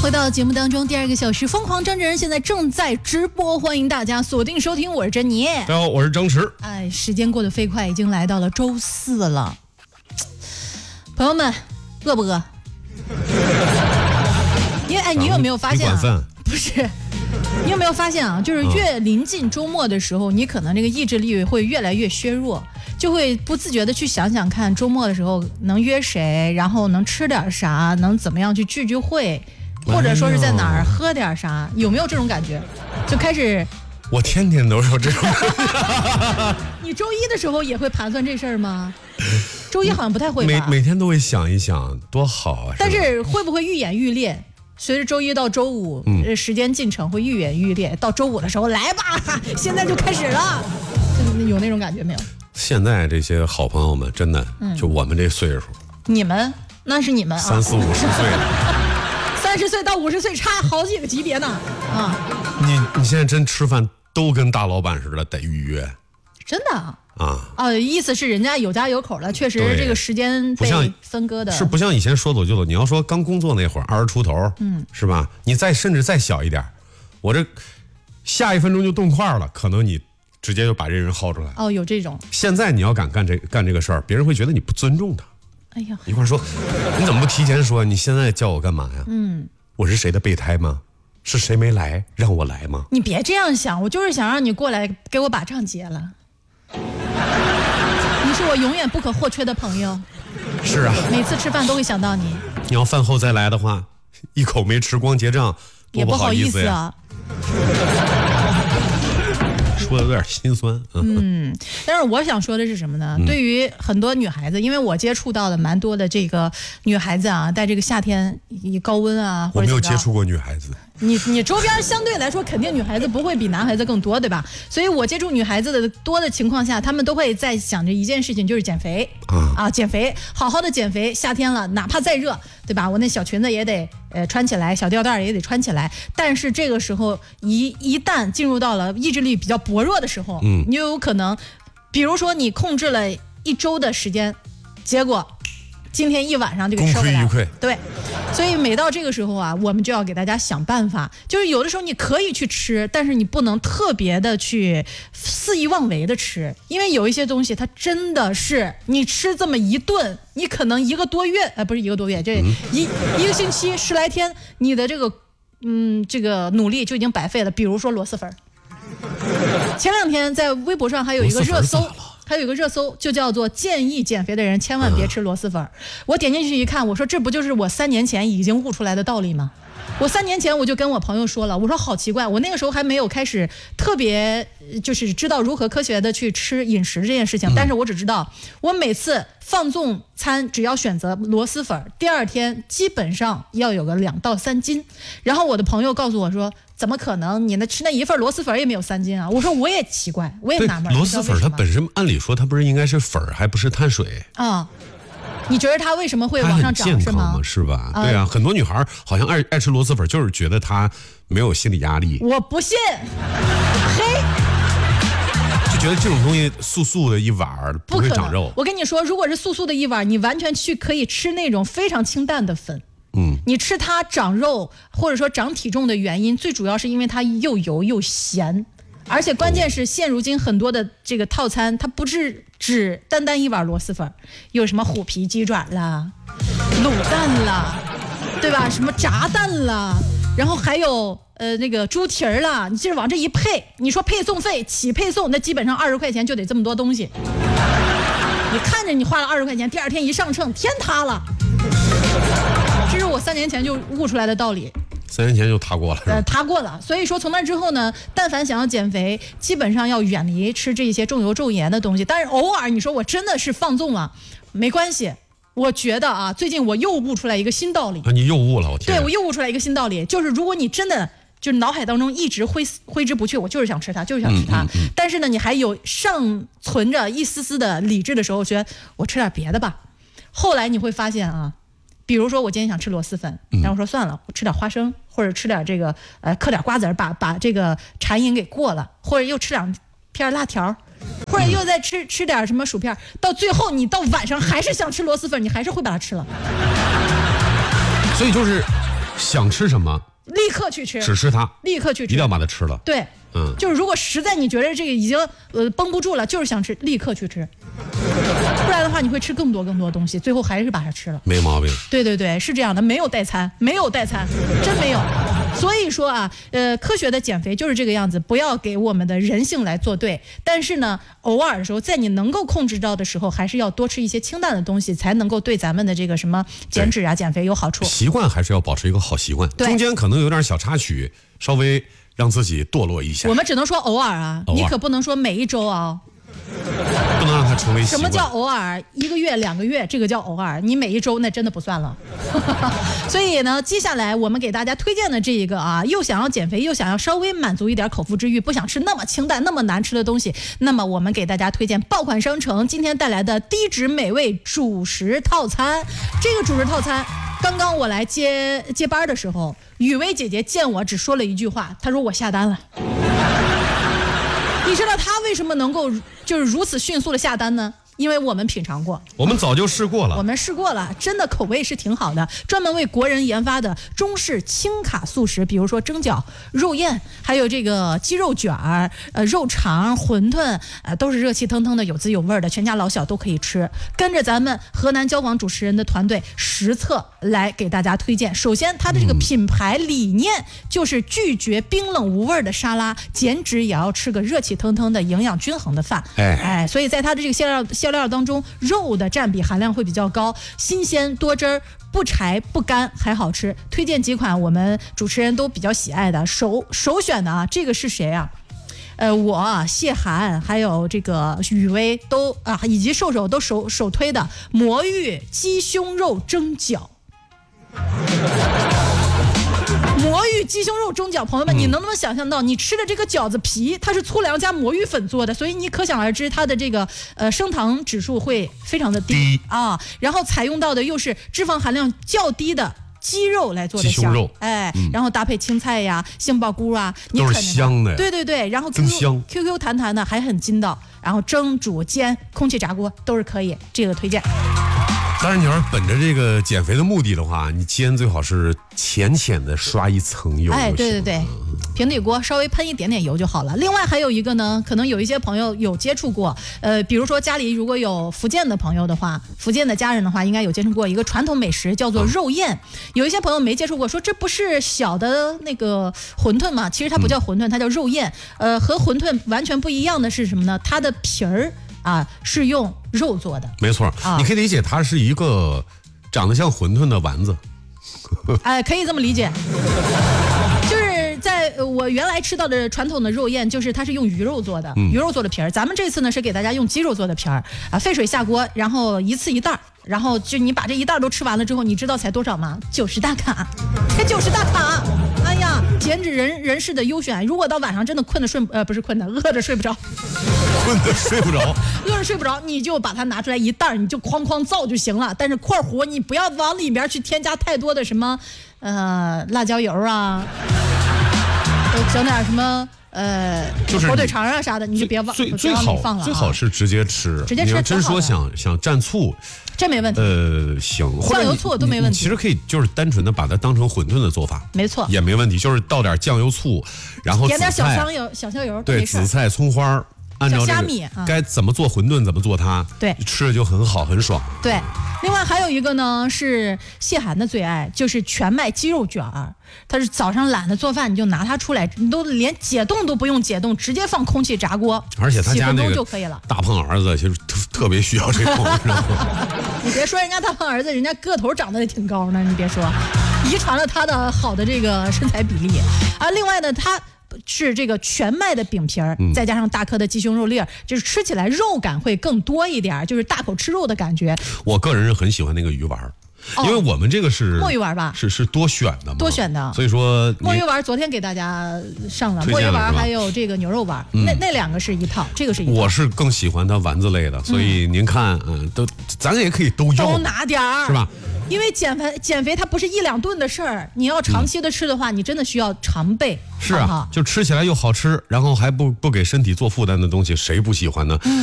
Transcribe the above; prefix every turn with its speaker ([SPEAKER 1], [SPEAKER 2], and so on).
[SPEAKER 1] 回到节目当中第2个小时，疯狂张真人现在正在直播，欢迎大家锁定收听，我是珍妮。
[SPEAKER 2] 大家好，我是张弛。
[SPEAKER 1] 时间过得飞快，已经来到了周4了。朋友们，饿不饿？因为你有没有发现啊？不是，你有没有发现啊？就是越临近周末的时候，你可能这个意志力会越来越削弱，就会不自觉的去想想看，周末的时候能约谁，然后能吃点啥，能怎么样去聚会。或者说是在哪儿喝点啥，有没有这种感觉？就开始，
[SPEAKER 2] 我天天都有这种感觉。
[SPEAKER 1] 你周一的时候也会盘算这事儿吗？周一好像不太会吧？
[SPEAKER 2] 每天都会想一想，多好啊！
[SPEAKER 1] 但是会不会愈演愈烈？随着周一到周五，时间进程会愈演愈烈。到周五的时候，来吧，现在就开始了，有那种感觉没有？
[SPEAKER 2] 现在这些好朋友们，真的，就我们这岁数，
[SPEAKER 1] 你们那是你们
[SPEAKER 2] 30、50岁了。
[SPEAKER 1] 30岁到50岁差好几个级别呢啊！
[SPEAKER 2] 你现在真吃饭都跟大老板似的，得预约，
[SPEAKER 1] 真的啊！意思是人家有家有口了，确实这个时间被分割的，
[SPEAKER 2] 是不像以前说走就走。你要说刚工作那会儿20出头，是吧？你甚至再小一点，我这下1分钟就动筷了，可能你直接就把这人薅出来。
[SPEAKER 1] 哦，有这种。
[SPEAKER 2] 现在你要敢干这个事儿，别人会觉得你不尊重他。
[SPEAKER 1] 哎呀，
[SPEAKER 2] 一块说，你怎么不提前说？你现在叫我干嘛呀？我是谁的备胎吗？是谁没来让我来吗？
[SPEAKER 1] 你别这样想，我就是想让你过来给我把账结了。你是我永远不可或缺的朋友。
[SPEAKER 2] 是啊，
[SPEAKER 1] 每次吃饭都会想到你。
[SPEAKER 2] 你要饭后再来的话，一口没吃光结账，多不好意思呀。说的有点心酸。
[SPEAKER 1] 但是我想说的是什么呢？对于很多女孩子，因为我接触到的蛮多的这个女孩子啊，在这个夏天高温啊，
[SPEAKER 2] 我没有接触过女孩子。
[SPEAKER 1] 你周边相对来说肯定女孩子不会比男孩子更多，对吧？所以我接触女孩子的多的情况下，她们都会在想着一件事情，就是减肥减肥，好好的减肥。夏天了，哪怕再热，对吧？我那小裙子也得穿起来，小吊带也得穿起来。但是这个时候一旦进入到了意志力比较薄弱的时候，你就有可能，比如说你控制了1周的时间，结果今天一晚上就给收回来了。对，所以每到这个时候啊，我们就要给大家想办法。就是有的时候你可以去吃，但是你不能特别的去肆意妄为的吃，因为有一些东西它真的是你吃这么一顿，你可能1个多月，不是1个多月，这一个星期10来天，你的这个努力就已经白费了。比如说螺蛳粉，前2天在微博上还有一个热搜，就叫做建议减肥的人千万别吃螺蛳粉。我点进去一看，我说这不就是我3年前已经悟出来的道理吗？我3年前我就跟我朋友说了，我说好奇怪，我那个时候还没有开始特别就是知道如何科学的去吃饮食这件事情，但是我只知道我每次放纵餐只要选择螺蛳粉，第2天基本上要有个2到3斤。然后我的朋友告诉我说，怎么可能？你吃那一份螺蛳粉也没有3斤啊！我说我也奇怪，我也纳闷。
[SPEAKER 2] 螺蛳粉它本身按理说它不是应该是粉还不是碳水
[SPEAKER 1] 啊？你觉得它为什么会往上涨是吗？
[SPEAKER 2] 是吧？对啊，很多女孩好像爱吃螺蛳粉，就是觉得她没有心理压力。
[SPEAKER 1] 我不信，嘿，
[SPEAKER 2] 就觉得这种东西素的一碗不会长肉。
[SPEAKER 1] 我跟你说，如果是素的一碗，你完全可以吃那种非常清淡的粉。你吃它长肉或者说长体重的原因，最主要是因为它又油又咸。而且关键是现如今很多的这个套餐，它不是只单一碗螺蛳粉，有什么虎皮鸡爪啦、卤蛋啦，对吧？什么炸蛋啦，然后还有那个猪蹄儿啦，你就是往这一配，你说配送费起配送，那基本上20块钱就得这么多东西。你看着你花了20块钱，第2天一上秤，天塌了。这是我3年前就悟出来的道理。
[SPEAKER 2] 3年前就踏过了，
[SPEAKER 1] 踏过了。所以说从那之后呢，但凡想要减肥，基本上要远离吃这些重油重盐的东西。但是偶尔你说我真的是放纵了，没关系。我觉得啊，最近我又悟出来一个新道理。
[SPEAKER 2] 你又悟了，我天！
[SPEAKER 1] 对，我又悟出来一个新道理，就是如果你真的就是脑海当中一直挥之不去，我就是想吃它，就是想吃它。但是呢，你还有尚存着一丝丝的理智的时候，觉得我吃点别的吧。后来你会发现啊。比如说我今天想吃螺蛳粉，然后我说算了，我吃点花生，或者吃点这个嗑点瓜子儿，把这个馋瘾给过了，或者又吃2片辣条，或者又再吃点什么薯片，到最后你到晚上还是想吃螺蛳粉，你还是会把它吃了。
[SPEAKER 2] 所以就是想吃什么
[SPEAKER 1] 立刻去吃，
[SPEAKER 2] 只吃它，
[SPEAKER 1] 立刻去吃，
[SPEAKER 2] 一定要把它吃了。
[SPEAKER 1] 对，就是如果实在你觉得这个已经绷不住了，就是想吃，立刻去吃，不然的话你会吃更多东西，最后还是把它吃了。
[SPEAKER 2] 没毛病。对
[SPEAKER 1] 对对，是这样的，没有代餐，没有代餐，真没有。所以说啊，科学的减肥就是这个样子，不要给我们的人性来作对。但是呢，偶尔的时候，在你能够控制到的时候，还是要多吃一些清淡的东西，才能够对咱们的这个什么减脂啊、减肥有好处。
[SPEAKER 2] 习惯还是要保持一个好习惯，中间可能有点小插曲，稍微让自己堕落一下。
[SPEAKER 1] 我们只能说偶尔啊，你可不能说每一周啊。
[SPEAKER 2] 不能让它成为习惯。
[SPEAKER 1] 什么叫偶尔？1个月、2个月，这个叫偶尔。你每一周那真的不算了。所以呢，接下来我们给大家推荐的这一个啊，又想要减肥，又想要稍微满足一点口腹之欲，不想吃那么清淡、那么难吃的东西，那么我们给大家推荐爆款商城今天带来的低脂美味主食套餐。这个主食套餐，刚刚我来接班的时候，雨薇姐姐见我只说了一句话，她说我下单了。你知道他为什么能够就是如此迅速的下单呢？因为我们品尝过，
[SPEAKER 2] 我们早就试过了，
[SPEAKER 1] 我们试过了，真的口味是挺好的，专门为国人研发的中式轻卡素食，比如说蒸饺、肉燕，还有这个鸡肉卷儿、肉肠、馄饨，都是热气腾腾的，有滋有味的，全家老小都可以吃。跟着咱们河南交广主持人的团队实测来给大家推荐。首先，它的这个品牌理念就是拒绝冰冷无味的沙拉，减脂也要吃个热气腾腾的、营养均衡的饭。所以在它的这个馅料当中，肉的占比含量会比较高，新鲜多汁儿，不柴不干还好吃。推荐几款我们主持人都比较喜爱的，首选的啊，这个是谁啊？我谢涵还有这个雨薇都啊，以及瘦都首推的魔芋鸡胸肉蒸饺。魔芋鸡胸肉蒸饺，朋友们，你能不能想象到，你吃的这个饺子皮它是粗粮加魔芋粉做的，所以你可想而知它的这个升糖指数会非常的低啊。然后采用到的又是脂肪含量较低的鸡肉来做的
[SPEAKER 2] 鸡胸肉，
[SPEAKER 1] 然后搭配青菜呀、杏鲍菇啊，
[SPEAKER 2] 都是香的。
[SPEAKER 1] 对对对，然后 QQ 弹弹的，还很筋道。然后蒸、煮、煎、空气炸锅都是可以，这个推荐。
[SPEAKER 2] 当然，你要是本着这个减肥的目的的话，你煎最好是浅浅的刷一层油。
[SPEAKER 1] 对对对，平底锅稍微喷一点点油就好了。另外还有一个呢，可能有一些朋友有接触过，比如说家里如果有福建的朋友的话，福建的家人的话，应该有接触过一个传统美食叫做肉燕。有一些朋友没接触过，说这不是小的那个馄饨吗？其实它不叫馄饨，它叫肉燕。和馄饨完全不一样的是什么呢？它的皮儿是用肉做的。
[SPEAKER 2] 没错，你可以理解它是一个长得像馄饨的丸子。
[SPEAKER 1] 可以这么理解。就是在我原来吃到的传统的肉燕，就是它是用鱼肉做的，鱼肉做的皮儿。咱们这次呢是给大家用鸡肉做的皮儿沸水下锅，然后一次一袋，然后就你把这一袋都吃完了之后，你知道才多少吗？90大卡，才90大卡。哎呀，减脂人士的优选。如果到晚上真的饿着睡不着，饿着睡不着，你就把它拿出来一袋，你就哐哐造就行了。但是括弧你不要往里边去添加太多的什么辣椒油啊，整点什么
[SPEAKER 2] 就是
[SPEAKER 1] 火腿肠啊啥的，你就别往
[SPEAKER 2] 最好是直接吃。你要真说想蘸醋，
[SPEAKER 1] 这没问题。
[SPEAKER 2] 行，
[SPEAKER 1] 酱油醋都没问题。
[SPEAKER 2] 其实可以就是单纯的把它当成馄饨的做法，
[SPEAKER 1] 没错，
[SPEAKER 2] 也没问题。就是倒点酱油醋，然后
[SPEAKER 1] 点点小香油，
[SPEAKER 2] 对，紫菜、葱花。按照这个该怎么做馄饨怎么做它，
[SPEAKER 1] 对，
[SPEAKER 2] 吃着就很好很爽。
[SPEAKER 1] 对，另外还有一个呢是谢涵的最爱，就是全麦鸡肉卷儿。他是早上懒得做饭，你就拿它出来，你都连解冻都不用解冻，直接放空气炸锅，
[SPEAKER 2] 而且他家那个
[SPEAKER 1] 就可以了。
[SPEAKER 2] 大胖儿子其实特别需要这种。
[SPEAKER 1] 你别说人家大胖儿子，人家个头长得也挺高呢，你别说，遗传了他的好的这个身材比例啊。另外呢，他是这个全麦的饼皮儿，再加上大颗的鸡胸肉粒儿，就是吃起来肉感会更多一点，就是大口吃肉的感觉。
[SPEAKER 2] 我个人是很喜欢那个鱼丸。因为我们这个是
[SPEAKER 1] 墨鱼丸吧，
[SPEAKER 2] 是多选的嘛，
[SPEAKER 1] 多选的，
[SPEAKER 2] 所以说
[SPEAKER 1] 墨鱼丸昨天给大家上了，墨鱼丸还有这个牛肉丸，那两个是一套，这个是一套。
[SPEAKER 2] 我是更喜欢它丸子类的，所以您看，都咱也可以都要，
[SPEAKER 1] 都拿点儿，
[SPEAKER 2] 是吧？
[SPEAKER 1] 因为减肥它不是1、2顿的事儿，你要长期的吃的话，你真的需要常备。
[SPEAKER 2] 是啊，就吃起来又好吃，然后还不给身体做负担的东西，谁不喜欢呢？